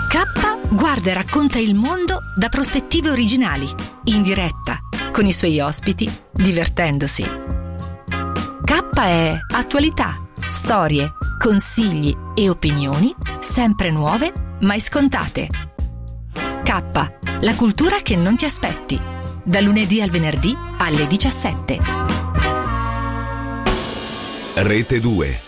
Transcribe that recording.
K guarda e racconta il mondo da prospettive originali, in diretta, con i suoi ospiti, divertendosi. K è attualità, storie, consigli e opinioni, sempre nuove, mai scontate. K, la cultura che non ti aspetti. Da lunedì al venerdì alle 17. Rete 2.